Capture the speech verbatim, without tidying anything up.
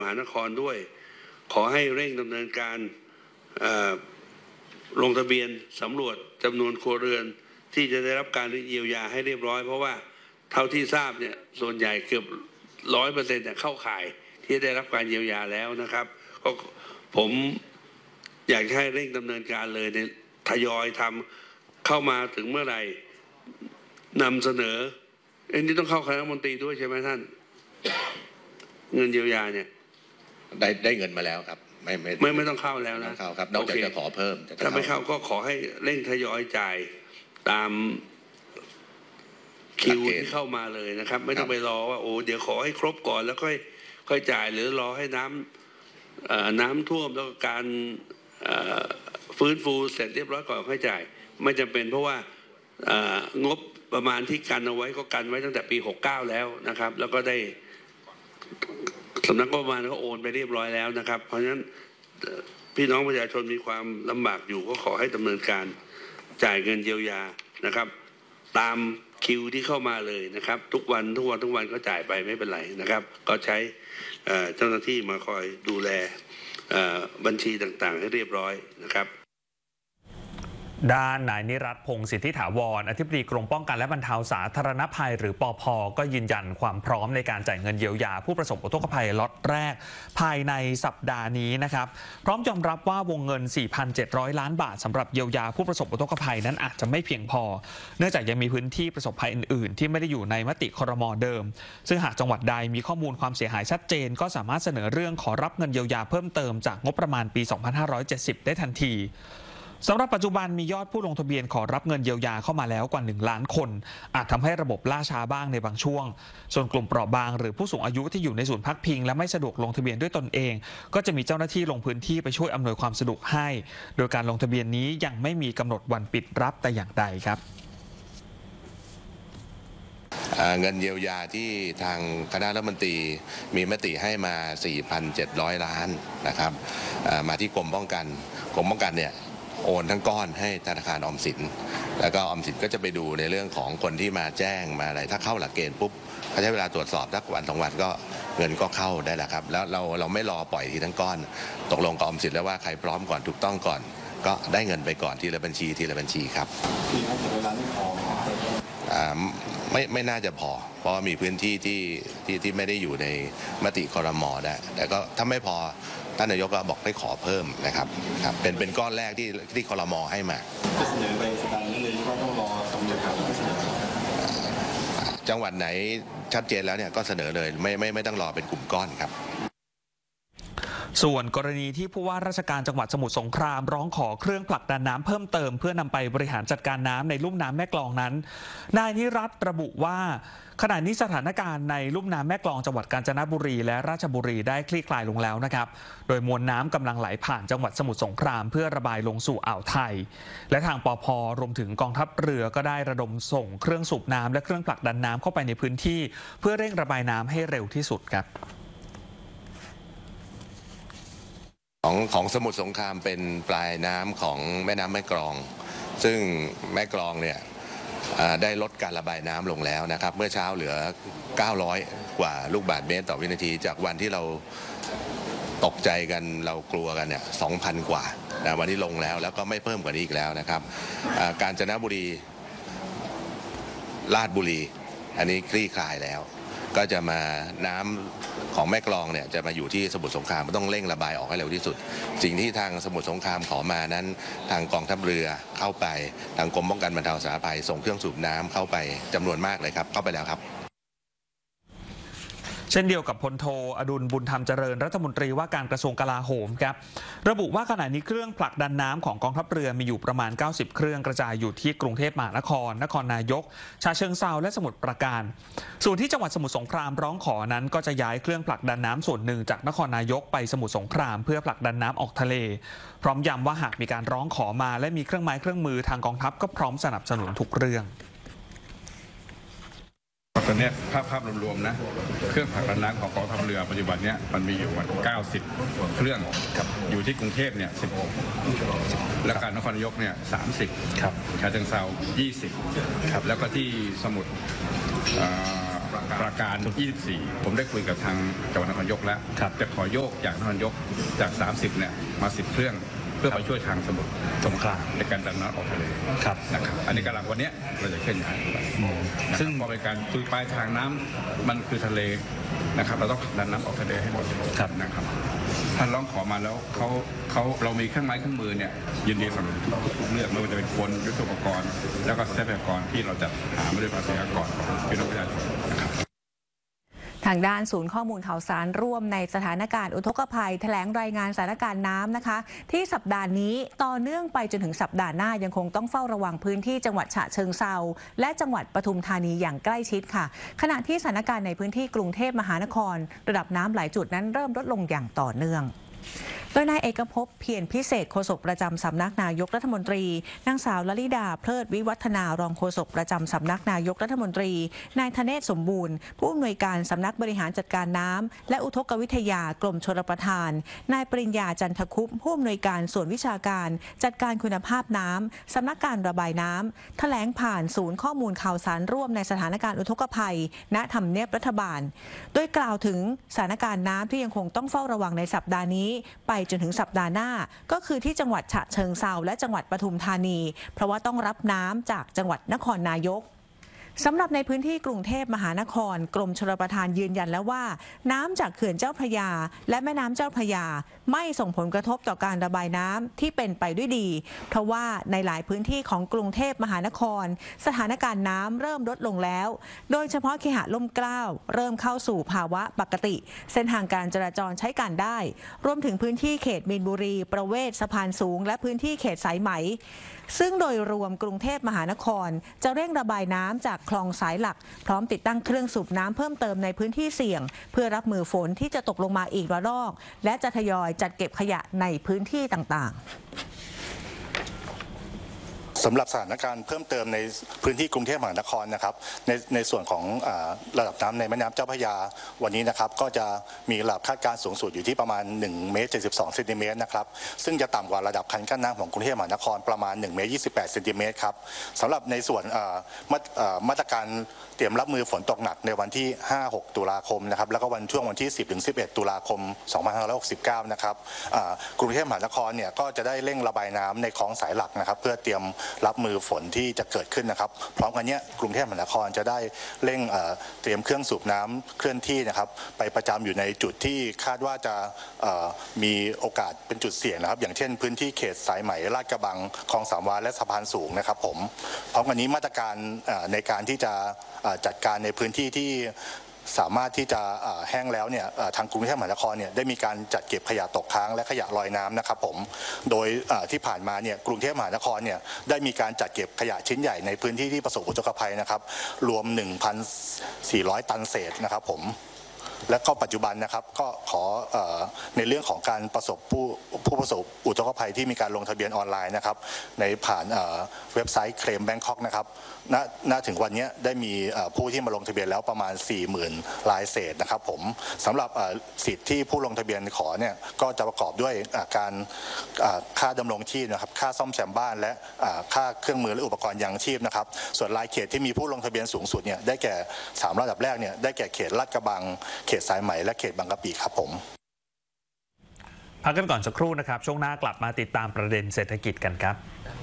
มหานครด้วยขอให้เร่งดำเนินการลงทะเบียนสำรวจจำนวนครัวเรือนที่จะได้รับการเยียวยาให้เรียบร้อยเพราะว่าเท่าที่ทราบเนี่ยส่วนใหญ่เกือบร้อยเปอร์เซ็นต์เข้าข่ายที่ได้รับการเยียวยาแล้วนะครับก็ผมอยากให้เร่งดำเนินการเลยในทยอยทำเข้ามาถึงเมื่อไหร่นำเสนออันนี้ต้องเข้าคณะรัฐมนตรีด้วยใช่ไหมท่านเงินเยียวยาเนี่ยได้ได้เงินมาแล้วครับไม่ไม่ไม่ไม่ต้องเข้าแล้วนะเข้าครับนอกจากจะขอเพิ่มถ้าไม่เข้าก็ขอให้เร่งทยอยจ่ายตามคิวที่เข้ามาเลยนะครับไม่ต้องไปรอว่าโอ้เดี๋ยวขอให้ครบก่อนแล้วค่อยค่อยจ่ายหรือรอให้น้ำน้ำท่วมแล้วก็การฟื้นฟูเสร็จเรียบร้อยก่อนค่อยจ่ายไม่จำเป็นเพราะว่างบประมาณที่กันเอาไว้ก็กันไว้ตั้งแต่ปีหกเก้าแล้วนะครับแล้วก็ได้สำนักงบประมาณก็โอนไปเรียบร้อยแล้วนะครับเพราะฉะนั้นพี่น้องประชาชนมีความลำบากอยู่ก็ขอให้ดำเนินการจ่ายเงินเยียวยานะครับตามคิวที่เข้ามาเลยนะครับทุกวันทุกวันทุกวันก็จ่ายไปไม่เป็นไรนะครับก็ใช้เจ้าหน้าที่มาคอยดูแลบัญชีต่างๆให้เรียบร้อยนะครับด้านนายนิรัตน์พงศ์สิทธิถาวรอธิบดีกรมป้องกันและบรรเทาสาธารณภัยหรือปภ.ก็ยืนยันความพร้อมในการจ่ายเงินเยียวยาผู้ประสบอุทกภัยล็อตแรกภายในสัปดาห์นี้นะครับพร้อมยอมรับว่าวงเงิน สี่พันเจ็ดร้อย ล้านบาทสำหรับเยียวยาผู้ประสบอุทกภัยนั้นอาจจะไม่เพียงพอเนื่องจากยังมีพื้นที่ประสบภัยอื่นๆที่ไม่ได้อยู่ในมติครม.เดิมซึ่งหากจังหวัดใดมีข้อมูลความเสียหายชัดเจนก็สามารถเสนอเรื่องขอรับเงินเยียวยาเพิ่มเติมจากงบประมาณปี สองพันห้าร้อยเจ็ดสิบ ได้ทันทีสำหรับปัจจุบันมียอดผู้ลงทะเบียนขอรับเงินเยียวยาเข้ามาแล้วกว่าหนึ่งล้านคนอาจทำให้ระบบล่าช้าบ้างในบางช่วงส่วนกลุ่มเปราะบางหรือผู้สูงอายุที่อยู่ในศูนย์พักพิงและไม่สะดวกลงทะเบียนด้วยตนเองก็จะมีเจ้าหน้าที่ลงพื้นที่ไปช่วยอำนวยความสะดวกให้โดยการลงทะเบียนนี้ยังไม่มีกำหนดวันปิดรับแต่อย่างใดครับเงินเยียวยาที่ทางคณะรัฐมนตรีมีมติให้มา สี่พันเจ็ดร้อย ล้านนะครับมาที่กรมป้องกันกรมป้องกันเนี่ยโอนทั้งก้อนให้ธนาคารออมสินแล้วก็ออมสินก็จะไปดูในเรื่องของคนที่มาแจ้งมาอะไรถ้าเข้าหลักเกณฑ์ปุ๊บเขาใช้เวลาตรวจสอบสักวันสองวันก็เงินก็เข้าได้แล้วครับแล้วเราเราไม่รอปล่อยทีทั้งก้อนตกลงกับออมสินแล้วว่าใครพร้อมก่อนถูกต้องก่อนก็ได้เงินไปก่อนทีละบัญชีทีละบัญชีครับไม่ไม่น่าจะพอเพราะมีพื้นที่ที่ที่ที่ไม่ได้อยู่ในมติครม.ได้แต่ก็ถ้าไม่พอท่านนายกก็บอกให้ขอเพิ่มนะครับครับเป็นเป็นก้อนแรกที่ที่ครม.ให้มาจะเสนอไปสถานนี้เลยก็ต้องรอตำรวจครับจังหวัดไหนชัดเจนแล้วเนี่ยก็เสนอเลยไม่ไม่ไม่ต้องรอเป็นกลุ่มก้อนครับส่วนกรณีที่ผู้ว่าราชการจังหวัดสมุทรสงครามร้องขอเครื่องผลักดันน้ำเพิ่มเติมเพื่อนำไปบริหารจัดการน้ำในลุ่มน้ำแม่กลองนั้นนายนิรัตน์ระบุว่าขณะนี้สถานการณ์ในลุ่มน้ำแม่กลองจังหวัดกาญจนบุรีและราชบุรีได้คลี่คลายลงแล้วนะครับโดยมวลน้ำกำลังไหลผ่านจังหวัดสมุทรสงครามเพื่อระบายลงสู่อ่าวไทยและทางปภ.รวมถึงกองทัพเรือก็ได้ระดมส่งเครื่องสูบน้ำและเครื่องผลักดันน้ำเข้าไปในพื้นที่เพื่อเร่งระบายน้ำให้เร็วที่สุดครับของของสมุทรสงครามเป็นปลายน้ำของแม่น้ำแม่กลองซึ่งแม่กลองเนี่ยได้ลดการระบายน้ำลงแล้วนะครับเมื่อเช้าเหลือเก้าร้อยกว่าลูกบาศก์เมตรต่อวินาทีจากวันที่เราตกใจกันเรากลัวกันเนี่ย สองพัน กว่านะวันนี้ลงแล้วแล้วก็ไม่เพิ่มกว่านี้อีกแล้วนะครับกาญจนบุรีราชบุรีอันนี้คลี่คลายแล้วก็จะมาน้ำของแม่กลองเนี่ยจะมาอยู่ที่สมุทรสงครามต้องเร่งระบายออกให้เร็วที่สุดสิ่งที่ทางสมุทรสงครามขอมานั้นทางกองทัพเรือเข้าไปทางกรมป้องกันบรรเทาสาธารณภัยส่งเครื่องสูบน้ำเข้าไปจำนวนมากเลยครับเข้าไปแล้วครับเช่นเดียวกับพลโทอดุลบุญธรรมเจริญรัฐมนตรีว่าการกระทรวงกลาโหมครับระบุว่าขณะนี้เครื่องผลักดันน้ำของกองทัพเรือมีอยู่ประมาณเก้าสิบเครื่องกระจายอยู่ที่กรุงเทพมหานครนครนายกฉะเชิงเทราและสมุทรปราการส่วนที่จังหวัดสมุทรสงครามร้องขอนั้นก็จะย้ายเครื่องผลักดันน้ำส่วนหนึ่งจากนครนายกไปสมุทรสงครามเพื่อผลักดันน้ำออกทะเลพร้อมย้ำว่าหากมีการร้องขอมาและมีเครื่องไม้เครื่องมือทางกองทัพก็พร้อมสนับสนุนทุกเรื่องตอนนี้ภาพภาพรวมๆนะเครื่องผลักดันน้ำของกองทัพเรือปัจจุบันนี้มันมีอยู่ประมาณเก้าสิบเครื่องอยู่ที่กรุงเทพเนี่ยสิบหกและการนครนายกเนี่ยสามสิบฉะเชิงเทรายี่สิบแล้วก็ที่สมุทรปราการยี่สิบสี่ผมได้คุยกับทางจังหวัดนครนายกแล้วจะขอโยกจากนครนายกจากสามสิบเนี่ยมาสิบเครื่องเพื่อไปช่วยทางสมุทรสงครามในการดันน้ำออกทะเลนะครับอันนี้กำลังวันนี้เราจะเคลื่อนย้ายซึ่งพอเป็นการคือปลายทางน้ำมันคือทะเลนะครับเราต้องดันน้ำออกทะเลให้หมดนะครับท่านร้องขอมาแล้วเขาเขาเรามีเครื่องไม้เครื่องมือเนี่ยยินดีสนับสนุนทุกเรื่องไม่ว่าจะเป็นคนยุทโธปกรณ์แล้วก็ทรัพยากรที่เราจะหามาด้วยภาษีอากรของพี่น้องประชาชนนะครับทางด้านศูนย์ข้อมูลข่าวสารร่วมในสถานการณ์อุทกภัยแถลงรายงานสถานการณ์น้ำนะคะที่สัปดาห์นี้ต่อเนื่องไปจนถึงสัปดาห์หน้ายังคงต้องเฝ้าระวังพื้นที่จังหวัดฉะเชิงเทราและจังหวัดปทุมธานีอย่างใกล้ชิดค่ะขณะที่สถานการณ์ในพื้นที่กรุงเทพมหานครระดับน้ำหลายจุดนั้นเริ่มลดลงอย่างต่อเนื่องโดยนายเอกภพเพียรพิเศษโฆษกประจำสำนักนายกรัฐมนตรีนางสาวลลิดาเพลิดวิวัฒนารองโฆษกประจำสำนักนายกรัฐมนตรีนายธเนศสมบูรณ์ผู้อำนวยการสำนักบริหารจัดการน้ำและอุทกวิทยากรมชลประทานนายปริญญาจันทคุปผู้อำนวยการส่วนวิชาการจัดการคุณภาพน้ำสำนักการระบายน้ำแถลงผ่านศูนย์ข้อมูลข่าวสารร่วมในสถานการณ์อุทกภัยณทำเนียบรัฐบาลโดยกล่าวถึงสถานการณ์น้ำที่ยังคงต้องเฝ้าระวังในสัปดาห์นี้ไปจนถึงสัปดาห์หน้าก็คือที่จังหวัดฉะเชิงเทราและจังหวัดปทุมธานีเพราะว่าต้องรับน้ำจากจังหวัดนครนายกสำหรับในพื้นที่กรุงเทพมหานครกรมชลประทานยืนยันแล้วว่าน้ำจากเขื่อนเจ้าพระยาและแม่น้ำเจ้าพระยาไม่ส่งผลกระทบต่อการระบายน้ำที่เป็นไปด้วยดีเพราะว่าในหลายพื้นที่ของกรุงเทพมหานครสถานการณ์น้ำเริ่มลดลงแล้วโดยเฉพาะเคหะล่มเกล้าเริ่มเข้าสู่ภาวะปกติเส้นทางการจราจรใช้การได้รวมถึงพื้นที่เขตมีนบุรีประเวศสะพานสูงและพื้นที่เขตสายไหมซึ่งโดยรวมกรุงเทพมหานครจะเร่งระบายน้ำจากคลองสายหลักพร้อมติดตั้งเครื่องสูบน้ำเพิ่มเติมในพื้นที่เสี่ยงเพื่อรับมือฝนที่จะตกลงมาอีกระลอกและจะทยอยจัดเก็บขยะในพื้นที่ต่างๆสำหรับสถานการณ์เพิ่มเติมในพื้นที่กรุงเทพมหานครนะครับในในส่วนของระดับน้ำในแม่น้ำเจ้าพระยาวันนี้นะครับก็จะมีระดับคาดการณ์สูงสุดอยู่ที่ประมาณหนึ่งเมตรเจ็ดสิบสองเซนติเมตรนะครับซึ่งจะต่ำกว่าระดับคันกั้นน้ำของกรุงเทพมหานครประมาณหนึ่งเมตรยี่สิบแปดเซนติเมตรครับสำหรับในส่วนมาตรการเตรียมรับมือฝนตกหนักในวันที่ ห้า หก ตุลาคมนะครับแล้วก็วันช่วงวันที่ สิบ ถึง สิบเอ็ด ตุลาคม สองพันห้าร้อยหกสิบเก้านะครับกรุงเทพมหานครเนี่ยก็จะได้เร่งระบายน้ำในคลองสายหลักนะครับเพื่อเตรียมรับมือฝนที่จะเกิดขึ้นนะครับพร้อมกันนี้กรุงเทพมหานครจะได้เร่งเตรียมเครื่องสูบน้ำเคลื่อนที่นะครับไปประจำอยู่ในจุดที่คาดว่าจะมีโอกาสเป็นจุดเสี่ยงนะครับอย่างเช่นพื้นที่เขตสายไหมลาดกระบังคลองสามวาและสะพานสูงนะครับผมพร้อมกันนี้มาตรการในการที่จะจัดการในพื้นที่ที่สามารถที่จะแห้งแล้วเนี่ยทางกรุงเทพมหานครเนี่ยได้มีการจัดเก็บขยะตกค้างและขยะลอยน้ำนะครับผมโดยที่ผ่านมาเนี่ยกรุงเทพมหานครเนี่ยได้มีการจัดเก็บขยะชิ้นใหญ่ในพื้นที่ที่ประสบอุทกภัยนะครับรวม หนึ่งพันสี่ร้อย ตันเศษนะครับผมและก็ปัจจุบันนะครับก็ขอในเรื่องของการประสบผู้ผู้ประสบอุทกภัยที่มีการลงทะเบียนออนไลน์นะครับในผ่านเว็บไซต์เคลมแบงคอกนะครับณณถึงวันนี้ได้มีผู้ที่มาลงทะเบียนแล้วประมาณ สี่หมื่น รายเศษนะครับผมสำหรับสิทธิ์ที่ผู้ลงทะเบียนขอเนี่ยก็จะประกอบด้วยการค่าดำรงชีพนะครับค่าซ่อมแซมบ้านและค่าเครื่องมือและอุปกรณ์ยังชีพนะครับส่วนรายเขตที่มีผู้ลงทะเบียนสูงสุดเนี่ยได้แก่สามระดับแรกเนี่ยได้แก่เขตลาดกระบังเขตสายไหมและเขตบางกะปิครับผมพักกันก่อนสักครู่นะครับช่วงหน้ากลับมาติดตามประเด็นเศรษฐกิจกันครับ